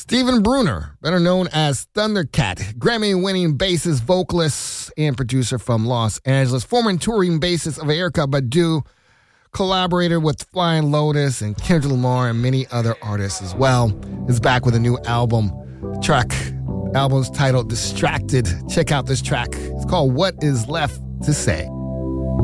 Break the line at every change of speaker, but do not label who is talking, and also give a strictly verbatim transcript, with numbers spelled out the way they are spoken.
Steven Bruner, better known as Thundercat, Grammy-winning bassist, vocalist, and producer from Los Angeles, former touring bassist of Erykah Badu, collaborated with Flying Lotus and Kendrick Lamar and many other artists as well, is back with a new album. The track, album's titled Distracted. Check out this track. It's called What Is Left to Say.